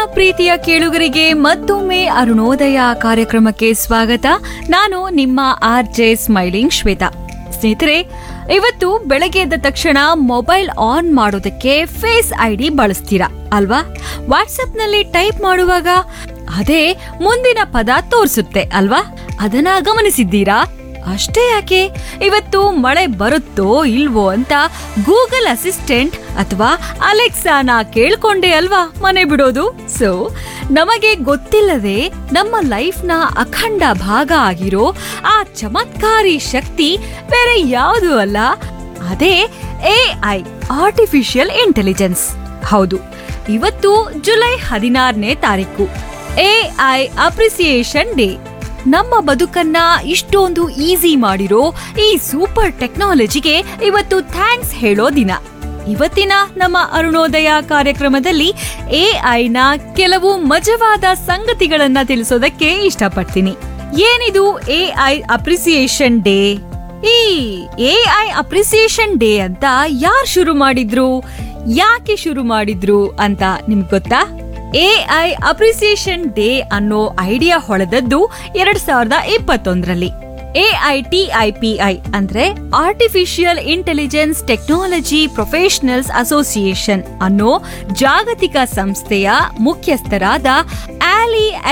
ಪ್ರೀತಿಯ ಕೇಳುಗರಿಗೆ ಮತ್ತೊಮ್ಮೆ ಅರುಣೋದಯ ಕಾರ್ಯಕ್ರಮಕ್ಕೆ ಸ್ವಾಗತ. ನಾನು ನಿಮ್ಮ RJ ಸ್ಮೈಲಿಂಗ್ ಶ್ವೇತಾ. ಸ್ನೇಹಿತರೆ, ಇವತ್ತು ಬೆಳಗ್ಗೆ ಎದ್ದ ತಕ್ಷಣ ಮೊಬೈಲ್ ಆನ್ ಮಾಡೋದಕ್ಕೆ ಫೇಸ್ ಐಡಿ ಬಳಸ್ತೀರಾ ಅಲ್ವಾ? ವಾಟ್ಸ್ಆಪ್ನಲ್ಲಿ ಟೈಪ್ ಮಾಡುವಾಗ ಅದೇ ಮುಂದಿನ ಪದ ತೋರಿಸುತ್ತೆ ಅಲ್ವಾ? ಅದನ್ನ ಗಮನಿಸಿದ್ದೀರಾ? ಅಷ್ಟೇ ಯಾಕೆ, ಇವತ್ತು ಮಳೆ ಬರುತ್ತೋ ಇಲ್ವೋ ಅಂತ ಗೂಗಲ್ ಅಸಿಸ್ಟೆಂಟ್ ಅಥವಾ ಅಲೆಕ್ಸಾನ ಕೇಳ್ಕೊಂಡೆ ಅಲ್ವಾ ಮನೆ ಬಿಡೋದು. ಸೊ ನಮಗೆ ಗೊತ್ತಿಲ್ಲದೆ ನಮ್ಮ ಲೈಫ್ನ ಅಖಂಡ ಭಾಗ ಆಗಿರೋ ಆ ಚಮತ್ಕಾರಿ ಶಕ್ತಿ ಬೇರೆ ಯಾವುದು ಅಲ್ಲ, ಅದೇ AI, ಆರ್ಟಿಫಿಷಿಯಲ್ ಇಂಟೆಲಿಜೆನ್ಸ್. ಹೌದು, ಇವತ್ತು ಜುಲೈ 16ನೇ ತಾರೀಕು, AI ಅಪ್ರಿಸಿಯೇಷನ್ ಡೇ. ನಮ್ಮ ಬದುಕನ್ನ ಇಷ್ಟೊಂದು ಈಸಿ ಮಾಡಿರೋ ಈ ಸೂಪರ್ ಟೆಕ್ನಾಲಜಿಗೆ ಇವತ್ತು ಥ್ಯಾಂಕ್ಸ್ ಹೇಳೋ ದಿನ. ಇವತ್ತಿನ ನಮ್ಮ ಅರುಣೋದಯ ಕಾರ್ಯಕ್ರಮದಲ್ಲಿ AI ನ ಕೆಲವು ಮಜವಾದ ಸಂಗತಿಗಳನ್ನ ತಿಳಿಸೋದಕ್ಕೆ ಇಷ್ಟಪಡ್ತೀನಿ. ಏನಿದು AI ಅಪ್ರಿಸಿಯೇಷನ್ ಡೇ? ಈ AI ಅಪ್ರಿಸಿಯೇಷನ್ ಡೇ ಅಂತ ಯಾರು ಶುರು ಮಾಡಿದ್ರು, ಯಾಕೆ ಶುರು ಮಾಡಿದ್ರು ಅಂತ ನಿಮ್ಗೆ ಗೊತ್ತಾ? AI ಅಪ್ರಿಸಿಯೇಷನ್ ಡೇ ಅನ್ನೋ ಐಡಿಯಾ ಹೊಳೆದದ್ದು 2021ರಲ್ಲಿ. AITIPI ಅಂದ್ರೆ artificial intelligence technology professionals association ಅನ್ನೋ ಜಾಗತಿಕ ಸಂಸ್ಥೆಯ ಮುಖ್ಯಸ್ಥರಾದ ಆಲಿ